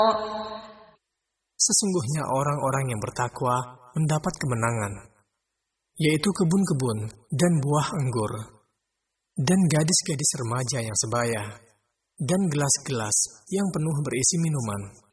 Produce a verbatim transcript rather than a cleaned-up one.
Sesungguhnya orang-orang yang bertakwa mendapat kemenangan, yaitu kebun-kebun dan buah anggur, dan gadis-gadis remaja yang sebaya, dan gelas-gelas yang penuh berisi minuman.